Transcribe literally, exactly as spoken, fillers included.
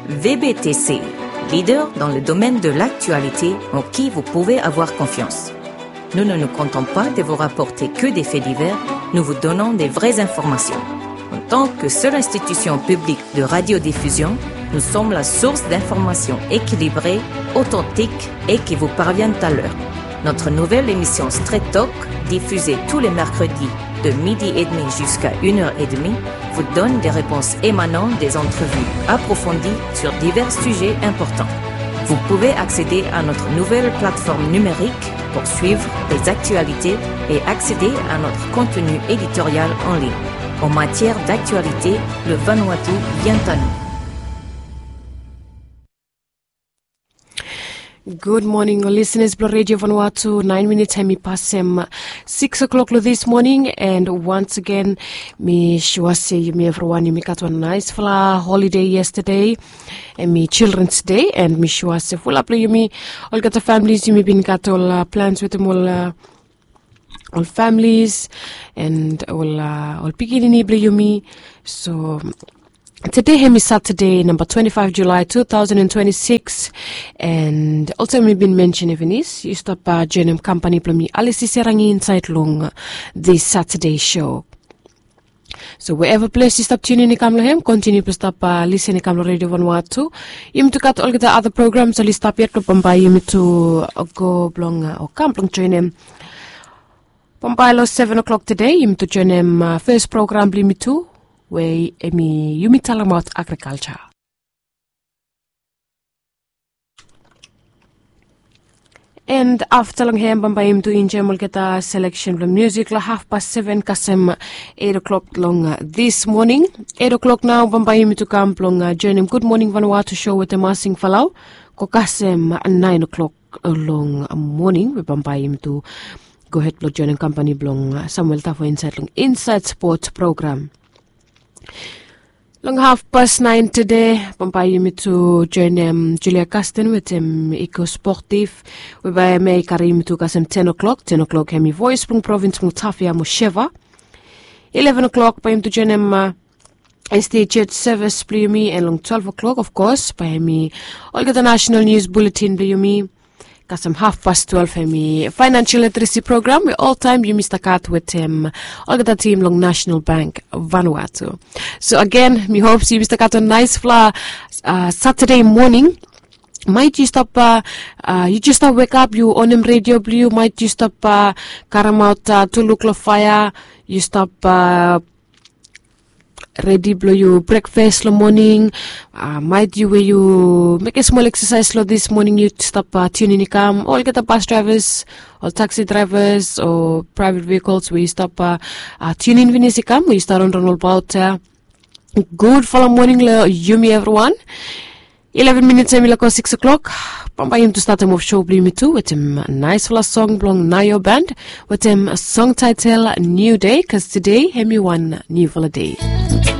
V B T C, leader dans le domaine de l'actualité en qui vous pouvez avoir confiance. Nous ne nous comptons pas de vous rapporter que des faits divers, nous vous donnons des vraies informations. En tant que seule institution publique de radiodiffusion, nous sommes la source d'informations équilibrées, authentiques et qui vous parviennent à l'heure. Notre nouvelle émission Straight Talk, diffusée tous les mercredis de midi et demi jusqu'à une heure et demie, vous donne des réponses émanant des entrevues approfondies sur divers sujets importants. Vous pouvez accéder à notre nouvelle plateforme numérique pour suivre les actualités et accéder à notre contenu éditorial en ligne. En matière d'actualité, le Vanuatu vient à nous. Good morning, listeners. Blue Radio Vanuatu, nine minutes hemi passem six o'clock this morning, and once again, me shuase yumi everyone yumi got a nice fla holiday yesterday, and me Children's Day, and me shuase full up yumi all got the families yumi been got all uh, plans with them all uh, all families and all uh, all beginning yumi so. Today, is Saturday, number twenty-five July two thousand twenty-six, and also we've been mentioned even is you stop uh, J N M company plumi Alice Serangi Insight Long this Saturday show. So wherever place you stop tuning in Kamlohem, continue to stop uh, listening Kamlo Radio Vanuatu. You to cut all the other programs, so list up yet to Bombay you to uh, go blong uh, or Kamplong J N M. Bombay seven o'clock today, you to J N M uh, first program Blimi two. Where emi yumi tell about agriculture. And after long hem bambayim to injem will get a selection of music la half past seven kasem eight o'clock long uh, this morning. Eight o'clock now bambayim to come long uh, join him Good Morning Vanuatu show with the Masing Falau. Kokasem nine o'clock long uh, morning we bambayim to go ahead to join company long uh, Samuel Tafo Inside long Inside Sports program. Long half past nine today, Pampayi me to join um, Julia Caston with um, Eco Sportif. We by me Karim to kasem ten o'clock. Ten o'clock hemi voice from province Mutafia Musheva. Eleven o'clock by him to join him uh, S T Church service Blumi, and long twelve o'clock of course by me all the national news bulletin Blumi. Kasem half past twelve hemi financial literacy program. We all time you missed a cut with him um, all the team long National Bank Vanuatu. So again, me hopes you missed a cut on nice fla uh, Saturday morning. Might you stop uh, uh, you just uh, wake up you on him radio blue, might you stop uh, karam out uh, to look lo fire, you stop uh, ready blow you breakfast lo morning, uh, might you where you make a small exercise lo this morning, you stop uh, tuning come all get the bus drivers or taxi drivers or private vehicles where you stop uh, uh, tuning when you come we start on all about uh, good follow morning lo yumi everyone. Eleven minutes and we'll six o'clock. Pampayim to start him off show Blimi too with him a nice last song belong Nayo Band with him a song title New Day, cause today hemi one new holiday.